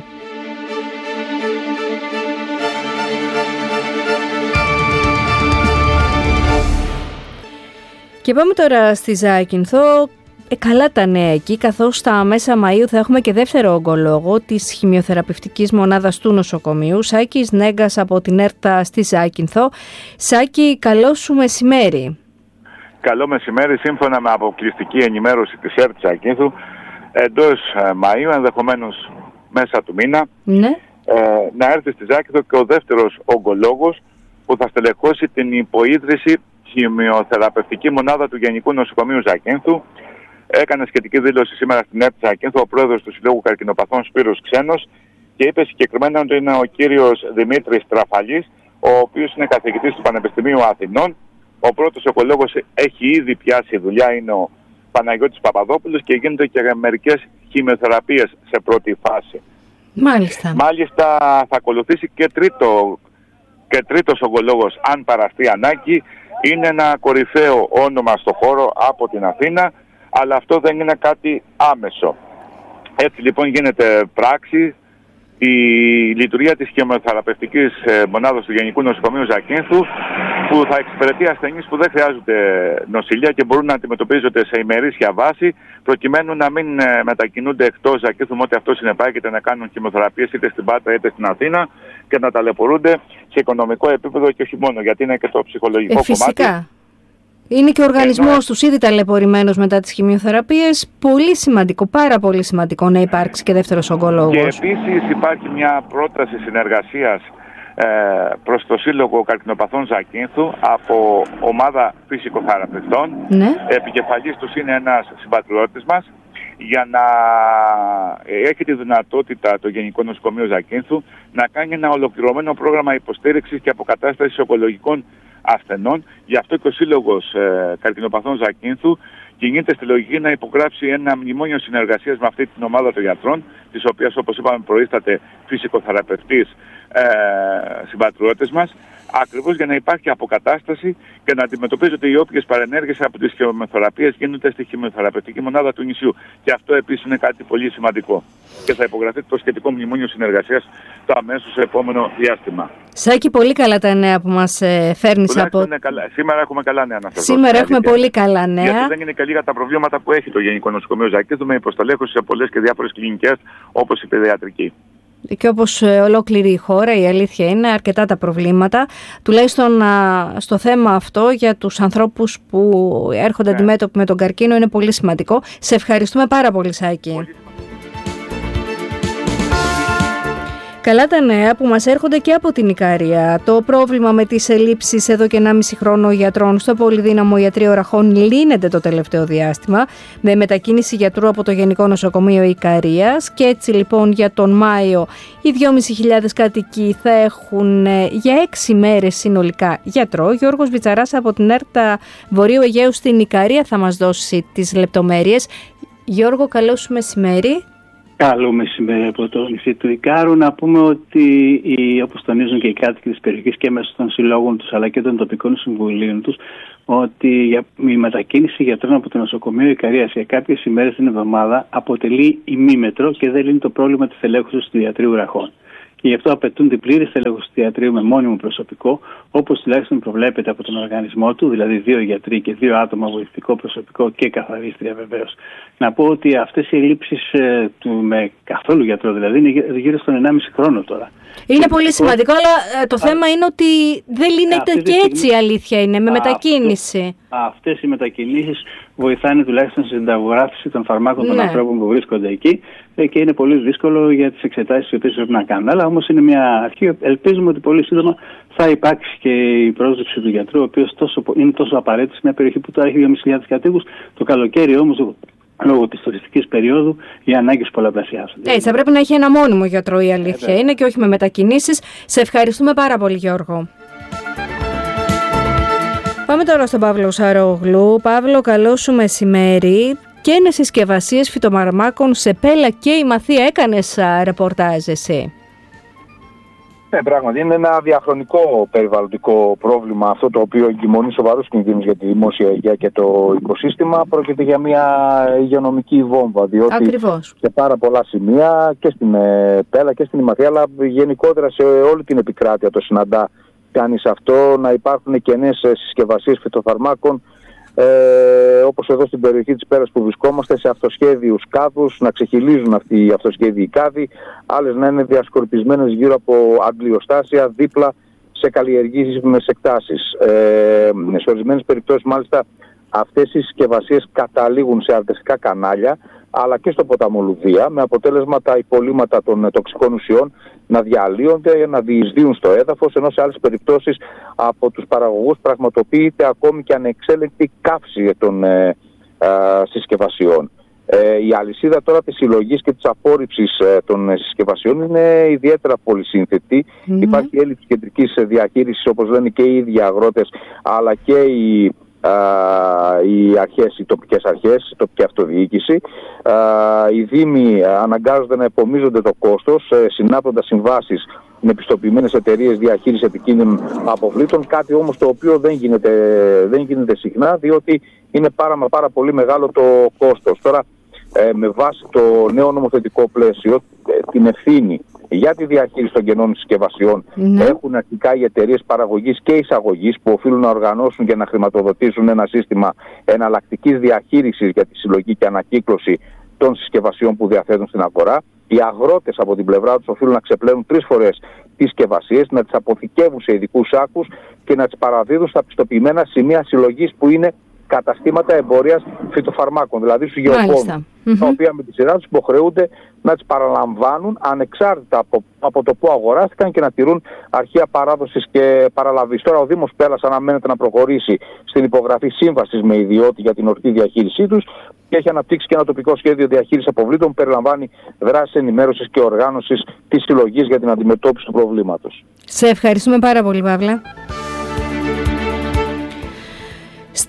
S1: Και πάμε τώρα στη Ζάκυνθο. Ε, καλά τα νέα εκεί, καθώς στα μέσα Μαΐου θα έχουμε και δεύτερο ογκολόγο της χημειοθεραπευτικής μονάδας του νοσοκομείου, Σάκης Νέγκας από την ΕΡΤΑ στη Ζάκυνθο. Σάκη, καλό σου μεσημέρι.
S11: Καλό μεσημέρι. Σύμφωνα με αποκλειστική ενημέρωση της ΕΡΤ Ζάκυνθου, εντός Μαΐου, ενδεχομένως μέσα του μήνα, ναι. ε, να έρθει στη Ζάκυνθο και ο δεύτερος ογκολόγος που θα στελεχώσει την υποίδρυση χημειοθεραπευτική μονάδα του Γενικού Νοσοκομείου Ζάκυνθου. Έκανε σχετική δήλωση σήμερα στην ΕΡΤ Ζάκυνθου ο πρόεδρος του Συλλόγου Καρκινοπαθών Σπύρος Ξένος και είπε συγκεκριμένα ότι είναι ο κύριος Δημήτρης Τραφαλής, ο οποίος είναι καθηγητής του Πανεπιστημίου Αθηνών. Ο πρώτος ογκολόγος έχει ήδη πιάσει δουλειά, είναι ο Παναγιώτης Παπαδόπουλος, και γίνονται και μερικές χημειοθεραπείες σε πρώτη φάση.
S1: Μάλιστα.
S11: Μάλιστα θα ακολουθήσει και, τρίτο, και τρίτος ογκολόγος, αν παραστεί ανάγκη. Είναι ένα κορυφαίο όνομα στο χώρο από την Αθήνα, αλλά αυτό δεν είναι κάτι άμεσο. Έτσι λοιπόν γίνεται πράξη η λειτουργία της χημειοθεραπευτικής μονάδας του Γενικού Νοσοκομείου Ζάκυνθου, που θα εξυπηρετεί ασθενείς που δεν χρειάζονται νοσηλεία και μπορούν να αντιμετωπίζονται σε ημερήσια βάση, προκειμένου να μην μετακινούνται εκτός Ζάκυνθου με ό,τι αυτό συνεπάγεται να κάνουν χημειοθεραπείες είτε στην Πάτρα είτε στην Αθήνα και να ταλαιπωρούνται σε οικονομικό επίπεδο και όχι μόνο, γιατί είναι και το ψυχολογικό ε, κομμάτι.
S1: Είναι και ο οργανισμός τους ήδη ταλαιπωρημένος μετά τις χημειοθεραπείες. Πολύ σημαντικό, πάρα πολύ σημαντικό να υπάρξει και δεύτερος ογκολόγος.
S11: Και επίσης υπάρχει μια πρόταση συνεργασίας ε, προς το Σύλλογο Καρκινοπαθών Ζάκυνθου από ομάδα φυσικοθεραπευτών. Ναι. Επικεφαλής τους είναι ένας συμπατριώτης μας, για να έχει τη δυνατότητα το Γενικό Νοσοκομείο Ζάκυνθου να κάνει ένα ολοκληρωμένο πρόγραμμα υποστήριξης και αποκατάστασης ογκολογικών ασθενών. Γι' αυτό και ο Σύλλογος ε, Καρκινοπαθών Ζάκυνθου κινείται στη λογική να υπογράψει ένα μνημόνιο συνεργασίας με αυτή την ομάδα των γιατρών, της οποίας, όπως είπαμε, προείσταται φυσικοθεραπευτής ε, συμπατριώτες μας, ακριβώς για να υπάρχει αποκατάσταση και να αντιμετωπίζονται οι όποιες παρενέργειες από τις χημειοθεραπείες γίνονται στη χημειοθεραπευτική μονάδα του νησιού. Και αυτό επίσης είναι κάτι πολύ σημαντικό. Και θα υπογραφεί το σχετικό μνημόνιο συνεργασίας το αμέσως επόμενο διάστημα.
S1: Σάκη, πολύ καλά τα νέα που μας ε, φέρνεις από...
S11: Καλά. Σήμερα έχουμε καλά νέα να σας δώσω.
S1: Σήμερα έχουμε πολύ καλά νέα.
S11: Γιατί δεν είναι και λίγα τα προβλήματα που έχει το Γενικό Νοσοκομείο Ζακίνθου με υποστελέχωση σε πολλές και διάφορες κλινικές όπως η παιδιατρική.
S1: Και όπως ολόκληρη η χώρα, η αλήθεια είναι αρκετά τα προβλήματα, τουλάχιστον στο θέμα αυτό για τους ανθρώπους που έρχονται ναι. αντιμέτωποι με τον καρκίνο είναι πολύ σημαντικό. Σε ευχαριστούμε πάρα πολύ, Σάκη. Πολύ. Καλά τα νέα που μας έρχονται και από την Ικαρία. Το πρόβλημα με τις ελλείψεις εδώ και ενάμιση χρόνο γιατρών στο πολυδύναμο Ιατρείο Ραχών λύνεται το τελευταίο διάστημα με μετακίνηση γιατρού από το Γενικό Νοσοκομείο Ικαρίας και έτσι λοιπόν για τον Μάιο οι δυόμισι χιλιάδες κάτοικοι θα έχουν για έξι μέρες συνολικά γιατρό. Γιώργος Βιτσαράς από την ΕΡΤΑ Βορείου Αιγαίου στην Ικαρία θα μας δώσει τις λεπτομέρειες. Γιώργο, καλό σου μεσημέρι.
S12: Καλό μεσημέρι από το νησί του Ικάρου. Να πούμε ότι, οι, όπως τονίζουν και οι κάτοικοι της περιοχής και μέσω των συλλόγων τους αλλά και των τοπικών συμβουλίων τους, ότι η μετακίνηση γιατρών από το νοσοκομείο Ικαρίας για κάποιες ημέρες την εβδομάδα αποτελεί ημίμετρο και δεν λύνει το πρόβλημα της ελέγχωσης του Ιατρείου Ραχών. Και γι' αυτό απαιτούν την πλήρη στελέχωση του ιατρείου με μόνιμο προσωπικό, όπως τουλάχιστον προβλέπεται από τον οργανισμό του, δηλαδή δύο γιατροί και δύο άτομα βοηθητικό προσωπικό και καθαρίστρια βεβαίως. Να πω ότι αυτές οι ελλείψεις ε, του, με καθόλου γιατρό δηλαδή είναι γύρω στον ενάμιση χρόνο τώρα.
S1: Είναι και πολύ σημαντικό, αλλά το α, θέμα είναι ότι δεν λύνεται και στιγμή, έτσι η αλήθεια είναι, με α, μετακίνηση.
S12: Αυτό, αυτές οι μετακινήσεις βοηθάνε τουλάχιστον στην συνταγογράφηση των φαρμάκων ναι. των ανθρώπων που βρίσκονται εκεί και είναι πολύ δύσκολο για τις εξετάσεις τις οποίες πρέπει να κάνουν. Αλλά όμως είναι μια αρχή. Ελπίζουμε ότι πολύ σύντομα θα υπάρξει και η πρόσληψη του γιατρού, ο οποίος τόσο, είναι τόσο απαραίτητη σε μια περιοχή που τώρα έχει δυόμισι χιλιάδες κατοίκους. Το καλοκαίρι όμως, λόγω της τουριστικής περίοδου, οι ανάγκες πολλαπλασιάζονται.
S1: Έτσι, θα πρέπει να έχει ένα μόνιμο γιατρό, η αλήθεια ε, είναι, και όχι με μετακινήσεις. Σε ευχαριστούμε πάρα πολύ, Γιώργο. Πάμε τώρα στον Παύλο Σαρόγλου. Παύλο, καλό σου μεσημέρι. Και είναι συσκευασίες φυτοφαρμάκων σε Πέλα και η Μαθία. Έκανες ρεπορτάζ εσύ.
S13: Ναι, πράγματι είναι ένα διαχρονικό περιβαλλοντικό πρόβλημα αυτό, το οποίο εγκυμονεί σοβαρούς κινδύνους για τη δημόσια υγεία και το οικοσύστημα. Πρόκειται για μια υγειονομική βόμβα, διότι Ακριβώς. σε πάρα πολλά σημεία και στην Πέλα και στην Μαθία, αλλά γενικότερα σε όλη την επικράτεια το συναντά κανείς αυτό, να υπάρχουν κενές συσκευασίες φυτοφαρμάκων, Ε, όπως εδώ στην περιοχή της Πέρας που βρισκόμαστε, σε αυτοσχέδιους κάδους, να ξεχυλίζουν αυτοί οι αυτοσχέδιοι κάδοι, άλλες να είναι διασκορπισμένες γύρω από αντλιοστάσια δίπλα σε καλλιεργήσιμες εκτάσεις. Ε, σε ορισμένες περιπτώσεις μάλιστα αυτές οι συσκευασίες καταλήγουν σε αρτεστικά κανάλια αλλά και στο ποταμό Λουδία, με αποτέλεσμα τα υπολείμματα των τοξικών ουσιών να διαλύονται, να διεισδύουν στο έδαφος, ενώ σε άλλες περιπτώσεις από τους παραγωγούς πραγματοποιείται ακόμη και ανεξέλεγκτη καύση των ε, ε, συσκευασιών. Ε, η αλυσίδα τώρα της συλλογής και της απόρριψης ε, των συσκευασιών είναι ιδιαίτερα πολυσύνθετη. Mm-hmm. Υπάρχει έλλειψη κεντρικής διαχείρισης, όπως λένε και οι ίδιοι αγρότες, αλλά και οι Uh, οι αρχές, οι τοπικές αρχές, η τοπική αυτοδιοίκηση. Uh, οι δήμοι αναγκάζονται να επομίζονται το κόστος, uh, συνάπτοντας συμβάσεις με πιστοποιημένες εταιρείες διαχείρισης επικίνδυνων αποβλήτων, κάτι όμως το οποίο δεν γίνεται, δεν γίνεται συχνά, διότι είναι πάρα, πάρα πολύ μεγάλο το κόστος. Τώρα, uh, με βάση το νέο νομοθετικό πλαίσιο, uh, την ευθύνη για τη διαχείριση των κενών συσκευασιών ναι. έχουν αρχικά οι εταιρείες παραγωγής και εισαγωγής που οφείλουν να οργανώσουν και να χρηματοδοτήσουν ένα σύστημα εναλλακτικής διαχείρισης για τη συλλογή και ανακύκλωση των συσκευασιών που διαθέτουν στην αγορά. Οι αγρότες από την πλευρά τους οφείλουν να ξεπλένουν τρεις φορές τις συσκευασίες, να τις αποθηκεύουν σε ειδικούς σάκους και να τις παραδίδουν στα πιστοποιημένα σημεία συλλογής που είναι καταστήματα εμπορίας φυτοφαρμάκων, δηλαδή στους γεωργούς, mm-hmm. τα οποία με τη σειρά τους υποχρεούνται να τις παραλαμβάνουν ανεξάρτητα από, από το που αγοράστηκαν και να τηρούν αρχεία παράδοσης και παραλαβής. Τώρα ο Δήμος Πέλας αναμένεται να προχωρήσει στην υπογραφή σύμβασης με ιδιώτη για την ορθή διαχείρισή τους και έχει αναπτύξει και ένα τοπικό σχέδιο διαχείρισης αποβλήτων που περιλαμβάνει δράσεις ενημέρωσης και οργάνωσης της συλλογής για την αντιμετώπιση του προβλήματος.
S1: Σε ευχαριστούμε πάρα πολύ, Παύλα.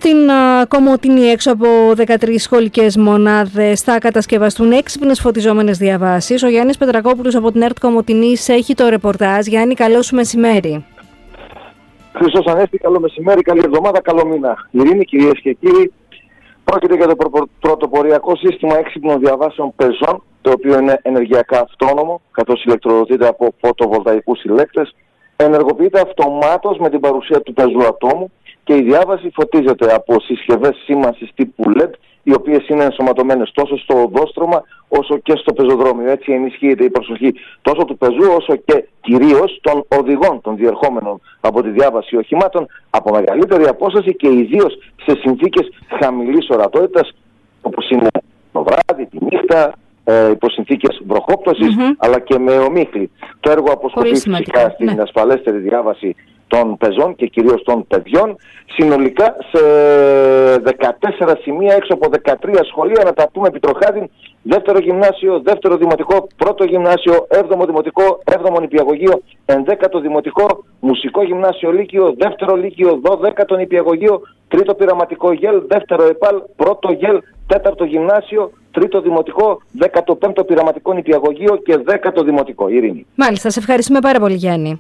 S1: Στην uh, Κομοτηνή, έξω από δεκατρείς σχολικές μονάδες, θα κατασκευαστούν έξυπνες φωτιζόμενες διαβάσεις. Ο Γιάννης Πετρακόπουλος από την ΕΡΤ Κομοτηνής έχει το ρεπορτάζ. Γιάννη, καλό σου μεσημέρι.
S10: Χριστός Ανέστη, καλό μεσημέρι, καλή εβδομάδα, καλό μήνα. Ειρήνη, κυρίες και κύριοι, πρόκειται για το προ- πρωτοποριακό σύστημα έξυπνων διαβάσεων πεζών, το οποίο είναι ενεργειακά αυτόνομο, καθώς ηλεκτροδοτείται από φωτοβολταϊκούς συλλέκτες, ενεργοποιείται αυτομάτως με την παρουσία του πεζού ατόμου και η διάβαση φωτίζεται από συσκευές σήμανσης τύπου ελ ι ντι, οι οποίες είναι ενσωματωμένες τόσο στο οδόστρωμα όσο και στο πεζοδρόμιο. Έτσι ενισχύεται η προσοχή τόσο του πεζού όσο και κυρίως των οδηγών των διερχόμενων από τη διάβαση οχημάτων από μεγαλύτερη απόσταση και ιδίως σε συνθήκες χαμηλής ορατότητας, όπως είναι το βράδυ, τη νύχτα, ε, υπό συνθήκες βροχόπτωσης, mm-hmm. αλλά και με ομίχλη. Το έργο αποσκοπεί φυσικά στην ναι. ασφαλέστερη διάβαση των πεζών και κυρίως των παιδιών, συνολικά σε δεκατέσσερα σημεία έξω από δεκατρία σχολεία, να τα πούμε επιτροχάδιν: δεύτερο γυμνάσιο, δεύτερο δημοτικό, πρώτο γυμνάσιο, έβδομο δημοτικό, έβδομο νηπιαγωγείο, ενδέκατο δημοτικό, μουσικό γυμνάσιο λύκειο, δεύτερο λύκειο, δωδέκατο νηπιαγωγείο, τρίτο πειραματικό γελ, δεύτερο ΕΠΑΛ, πρώτο γελ, τέταρτο γυμνάσιο, τρίτο δημοτικό, δέκατο πέμπτο πειραματικό νηπιαγωγείο και δέκατο δημοτικό. Ειρήνη.
S1: Μάλιστα, σε ευχαριστούμε πάρα πολύ, Γιάννη.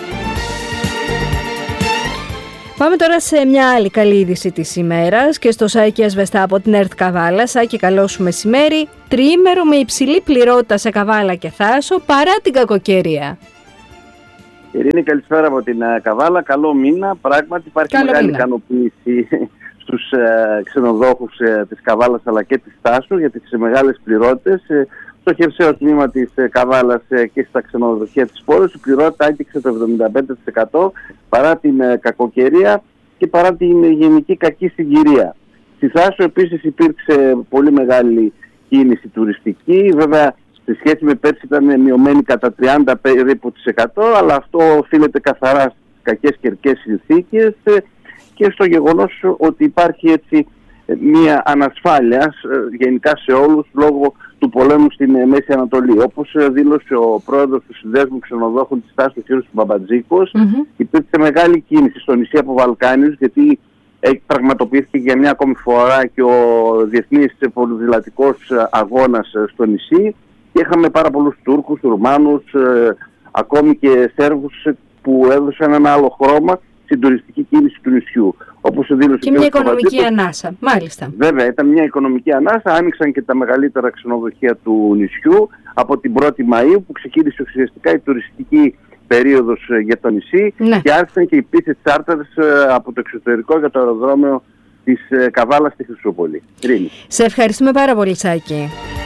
S1: Πάμε τώρα σε μια άλλη καλή είδηση της ημέρας και στο Σάκη Ασβεστά από την ΕΡΤ Καβάλα. Σάκη, καλό σου μεσημέρι. Τριήμερο με υψηλή πληρότητα σε Καβάλα και Θάσο παρά την κακοκαιρία.
S14: Ειρήνη, καλησπέρα από την uh, Καβάλα. Καλό μήνα. Πράγματι υπάρχει καλό μεγάλη μήνα. ικανοποίηση στους uh, ξενοδόχους uh, της Καβάλας αλλά και της Θάσου για τις uh, μεγάλες πληρότητες. Uh, στο χερσαίο τμήμα της uh, Καβάλας uh, και στα ξενοδοχεία της πόλης η πληρότητα άγγιξε το εβδομήντα πέντε τοις εκατό παρά την uh, κακοκαιρία και παρά την uh, γενική κακή συγκυρία. Στη Θάσου επίσης υπήρξε πολύ μεγάλη κίνηση τουριστική. Βέβαια, σε σχέση με πέρσι ήταν μειωμένη κατά τριάντα περίπου τοις εκατό, αλλά αυτό οφείλεται καθαρά στις κακές καιρικές συνθήκες και στο γεγονός ότι υπάρχει έτσι μια ανασφάλεια γενικά σε όλους λόγω του πολέμου στην Μέση Ανατολή. Όπως δήλωσε ο πρόεδρος του Συνδέσμου Ξενοδόχων της Θάσου, ο κ. Μπαμπατζίκος, mm-hmm. υπήρξε μεγάλη κίνηση στο νησί από Βαλκάνιους, γιατί πραγματοποιήθηκε για μια ακόμη φορά και ο Διεθνής Ποδηλατικός Αγώνας στο νησί. Και είχαμε πάρα πολλούς Τούρκους, Ρουμάνους, ε, ακόμη και Σέρβους που έδωσαν ένα άλλο χρώμα στην τουριστική κίνηση του νησιού. Όπως δήλωσε
S1: και μια οικονομική ανάσα, μάλιστα.
S14: Βέβαια, ήταν μια οικονομική ανάσα. Άνοιξαν και τα μεγαλύτερα ξενοδοχεία του νησιού από την πρώτη Μαΐου, που ξεκίνησε ουσιαστικά η τουριστική περίοδος για το νησί, ναι. και άρχισαν και οι πτήσεις τσάρτερς από το εξωτερικό για το αεροδρόμιο της Καβάλας στη Χρυσούπολη. Ειρήνη.
S1: Σε ευχαριστούμε πάρα πολύ, Σάκη.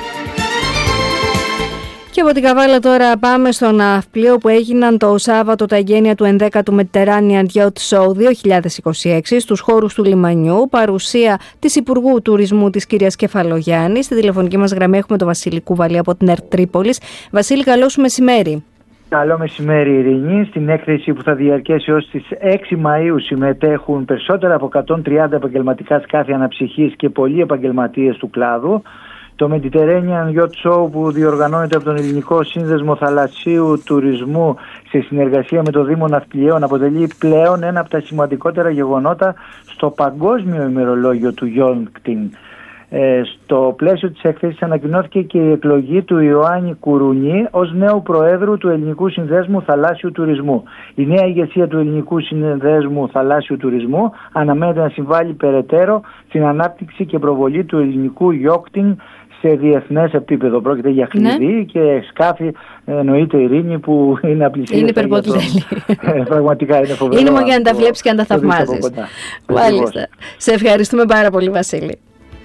S1: Και από την Καβάλα τώρα πάμε στο ναυπλίο που έγιναν το Σάββατο τα εγγένεια του ενδέκατου Mediterranean Yacht Show δύο χιλιάδες είκοσι έξι στους χώρους του λιμανιού, παρουσία της Υπουργού Τουρισμού της κυρίας Κεφαλογιάννη. Στη τηλεφωνική μας γραμμή έχουμε τον Βασίλη Κουβαλή από την ΕΡΤ Τρίπολης. Βασίλη, καλό σου μεσημέρι.
S15: Καλό μεσημέρι, Ειρήνη. Στην έκθεση που θα διαρκέσει ως τις έξι Μαΐου συμμετέχουν περισσότερα από εκατόν τριάντα επαγγελματικά σκάφη αναψυχής και πολλοί επαγγελματίες του κλάδου. Το Mediterranean Yacht Show, που διοργανώνεται από τον Ελληνικό Σύνδεσμο Θαλασσίου Τουρισμού σε συνεργασία με το Δήμο Ναυπλιαίων, αποτελεί πλέον ένα από τα σημαντικότερα γεγονότα στο παγκόσμιο ημερολόγιο του yachting. Ε, στο πλαίσιο της έκθεσης ανακοινώθηκε και η εκλογή του Ιωάννη Κουρουνή ως νέου Προέδρου του Ελληνικού Συνδέσμου Θαλάσσιου Τουρισμού. Η νέα ηγεσία του Ελληνικού Συνδέσμου Θαλάσσιου Τουρισμού αναμένεται να συμβάλλει περαιτέρω στην ανάπτυξη και προβολή του ελληνικού yachting σε διεθνές επίπεδο. Πρόκειται για χλειδί, ναι. και σκάφη, εννοείται, Ειρήνη, που είναι απλησία.
S1: Είναι υπερποτέλη.
S15: Πραγματικά είναι φοβερό.
S1: Είναι μόνο για να τα βλέπεις και να τα θαυμάζεις. Μάλιστα. Σε ευχαριστούμε πάρα πολύ, Βασίλη.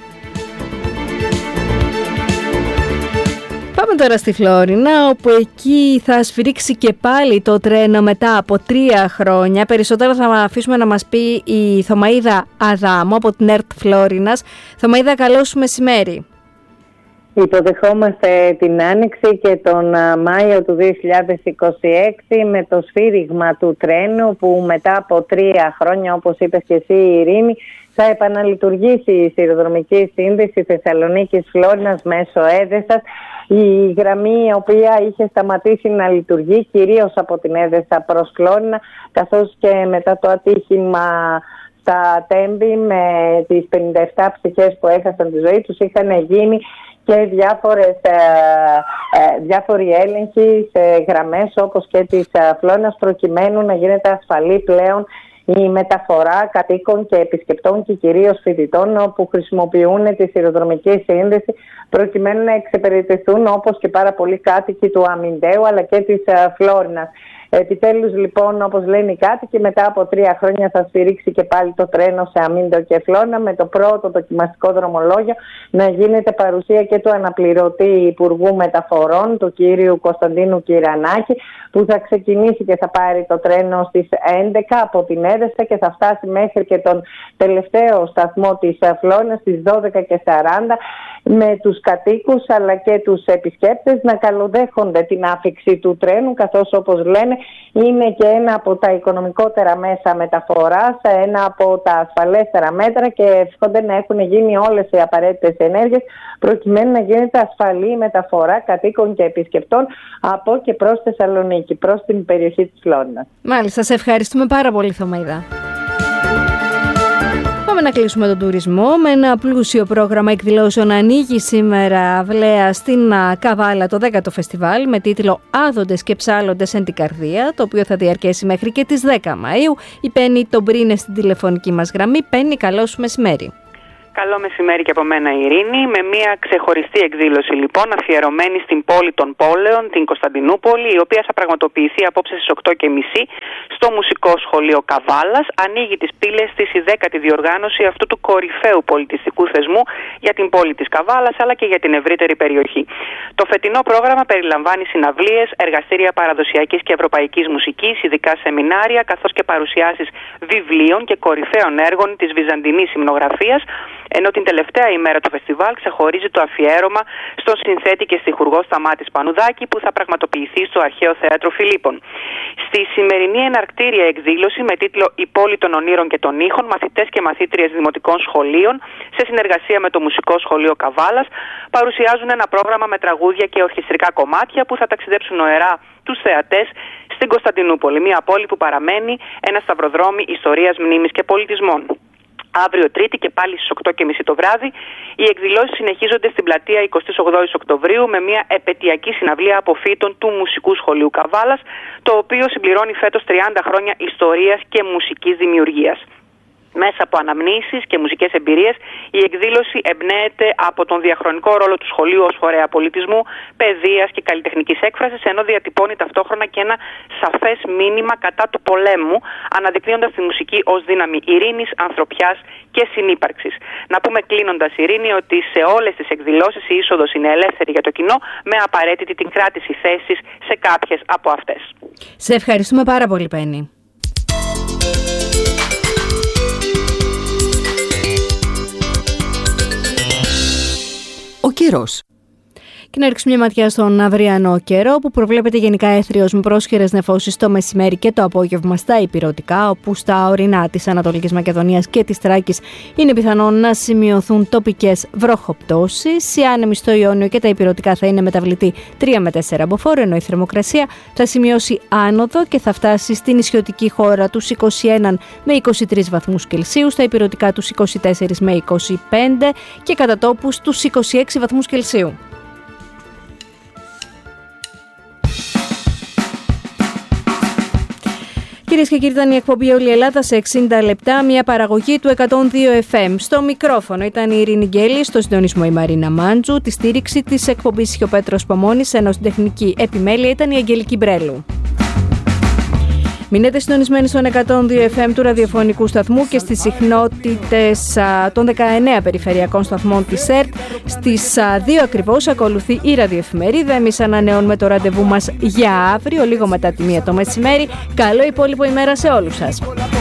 S1: Πάμε τώρα στη Φλόρινα, όπου εκεί θα σφυρίξει και πάλι το τρένο μετά από τρία χρόνια. Περισσότερα θα αφήσουμε να μας πει η Θωμαΐδα Αδάμου από την ΕΡΤ Φλόρινας. Θωμαΐδα, καλό σου μεσημέρι.
S16: Υποδεχόμαστε την Άνοιξη και τον Μάιο του δύο χιλιάδες είκοσι έξι με το σφύριγμα του τρένου, που μετά από τρία χρόνια, όπως είπες και εσύ, Ειρήνη, θα επαναλειτουργήσει η σιδηροδρομική σύνδεση Θεσσαλονίκης Φλόρινας μέσω Έδεσας. Η γραμμή, η οποία είχε σταματήσει να λειτουργεί κυρίως από την Έδεσα προς Φλόρινα, καθώς και μετά το ατύχημα στα Τέμπη με τις πενήντα επτά ψυχές που έχασαν τη ζωή τους. Είχαν γίνει και διάφορες, ε, ε, διάφοροι έλεγχοι σε γραμμές όπως και της ε, Φλόρινας, προκειμένου να γίνεται ασφαλή πλέον η μεταφορά κατοίκων και επισκεπτών και κυρίως φοιτητών που χρησιμοποιούν τη σιδηροδρομική σύνδεση, προκειμένου να εξυπηρετηθούν όπως και πάρα πολλοί κάτοικοι του Αμυντέου αλλά και της Φλόρινας. Επιτέλους λοιπόν, όπως λένε οι κάτοικοι, μετά από τρία χρόνια θα σφυρίξει και πάλι το τρένο σε Αμύντο και Φλόρινα, με το πρώτο δοκιμαστικό δρομολόγιο να γίνεται παρουσία και του αναπληρωτή Υπουργού Μεταφορών, του κύριου Κωνσταντίνου Κυρανάκη, που θα ξεκινήσει και θα πάρει το τρένο στις έντεκα από την Έδεσα και θα φτάσει μέχρι και τον τελευταίο σταθμό της Φλόρινας στις δώδεκα και σαράντα, με τους κατοίκους αλλά και τους επισκέπτες να καλοδέχονται την άφιξη του τρένου, καθώς όπως λένε είναι και ένα από τα οικονομικότερα μέσα μεταφοράς, ένα από τα ασφαλέστερα μέτρα, και εύχονται να έχουν γίνει όλες οι απαραίτητες ενέργειες προκειμένου να γίνεται ασφαλή μεταφορά κατοίκων και επισκεπτών από και προς Θεσσαλονίκη, προς την περιοχή της Φλόρινας.
S1: Μάλιστα, σε ευχαριστούμε πάρα πολύ, Θωμαίδα. Πάμε να κλείσουμε τον τουρισμό με ένα πλούσιο πρόγραμμα εκδηλώσεων. Ανοίγει σήμερα αυλαία στην Καβάλα το δέκατο φεστιβάλ με τίτλο «Άδοντες και ψάλλοντες εν την καρδία», το οποίο θα διαρκέσει μέχρι και τις δέκα Μαΐου. Η Πέννη τον Πρίνε στην τηλεφωνική μας γραμμή. Πέννη, καλό σου μεσημέρι.
S17: Καλό μεσημέρι και από μένα, Ειρήνη, με μια ξεχωριστή εκδήλωση λοιπόν αφιερωμένη στην πόλη των πόλεων, την Κωνσταντινούπολη, η οποία θα πραγματοποιηθεί απόψε στις οκτώ και μισή στο Μουσικό Σχολείο Καβάλας. Ανοίγει τις πύλες της η δέκατη διοργάνωση αυτού του κορυφαίου πολιτιστικού θεσμού για την πόλη της Καβάλας αλλά και για την ευρύτερη περιοχή. Το φετινό πρόγραμμα περιλαμβάνει συναυλίες, εργαστήρια παραδοσιακής και ευρωπαϊκής μουσικής, ειδικά σεμινάρια, καθώς και παρουσιάσεις βιβλίων και κορυφαίων έργων της βυζαντινής υμνογραφίας, ενώ την τελευταία ημέρα του φεστιβάλ ξεχωρίζει το αφιέρωμα στον συνθέτη και στιχουργό Σταμάτη Πανουδάκη, που θα πραγματοποιηθεί στο Αρχαίο Θέατρο Φιλίππων. Στη σημερινή εναρκτήρια εκδήλωση με τίτλο «Η πόλη των ονείρων και των ήχων», μαθητές και μαθήτριες δημοτικών σχολείων σε συνεργασία με το Μουσικό Σχολείο Καβάλας παρουσιάζουν ένα πρόγραμμα με τραγούδια και ορχιστρικά κομμάτια που θα ταξιδέψουν νοερά τους θεατές στην Κωνσταντινούπολη, μια πόλη που παραμένει ένα σταυροδρόμι ιστορίας, μνήμης και πολιτισμών. Αύριο Τρίτη και πάλι στις οκτώ και μισή το βράδυ, οι εκδηλώσεις συνεχίζονται στην πλατεία εικοστή ογδόη Οκτωβρίου με μια επαιτειακή συναυλία αποφύτων του Μουσικού Σχολείου Καβάλας, το οποίο συμπληρώνει φέτος τριάντα χρόνια ιστορίας και μουσικής δημιουργίας. Μέσα από αναμνήσεις και μουσικές εμπειρίες, η εκδήλωση εμπνέεται από τον διαχρονικό ρόλο του σχολείου ως φορέα πολιτισμού, παιδείας και καλλιτεχνικής έκφρασης, ενώ διατυπώνει ταυτόχρονα και ένα σαφές μήνυμα κατά του πολέμου, αναδεικνύοντας τη μουσική ως δύναμη ειρήνης, ανθρωπιάς και συνύπαρξης. Να πούμε κλείνοντας, Ειρήνη, ότι σε όλες τις εκδηλώσεις η είσοδος είναι ελεύθερη για το κοινό, με απαραίτητη την κράτηση θέσης σε κάποιες από αυτές.
S1: Σε ευχαριστούμε πάρα πολύ, Πέννη.
S6: Ο καιρός.
S1: Και να ρίξουμε μια ματιά στον αυριανό καιρό, που προβλέπεται γενικά έθριος με πρόσχερες νεφώσεις το μεσημέρι και το απόγευμα στα ηπειρωτικά, όπου στα ορεινά της Ανατολικής Μακεδονίας και της Θράκης είναι πιθανόν να σημειωθούν τοπικές βροχοπτώσεις. Οι άνεμοι στο Ιόνιο και τα ηπειρωτικά θα είναι μεταβλητή τρία με τέσσερα μποφόρ, ενώ η θερμοκρασία θα σημειώσει άνοδο και θα φτάσει στην νησιωτική χώρα τους είκοσι ένα με είκοσι τρεις βαθμούς Κελσίου, στα ηπειρωτικά τους είκοσι τέσσερα με είκοσι πέντε και κατά τόπους τους είκοσι έξι βαθμούς Κελσίου. Κυρίες και κύριοι, ήταν η εκπομπή «Όλη η Ελλάδα» σε εξήντα λεπτά, μια παραγωγή του εκατόν δύο εφ εμ. Στο μικρόφωνο ήταν η Ειρήνη Γκέλη, στο συντονισμό η Μαρίνα Μάντζου, τη στήριξη της εκπομπής είχε ο Πέτρος Παμώνης, ενώ στην τεχνική επιμέλεια ήταν η Αγγελική Μπρέλου. Μείνετε συντονισμένοι στον εκατόν δύο εφ εμ του ραδιοφωνικού σταθμού και στις συχνότητες α, των δεκαεννέα περιφερειακών σταθμών της ΕΡΤ. Στις α, δύο ακριβώς ακολουθεί η ραδιοεφημερίδα. Εμείς ανανεώνουμε το ραντεβού μας για αύριο, λίγο μετά τη μία το μεσημέρι. Καλό υπόλοιπο ημέρα σε όλους σας.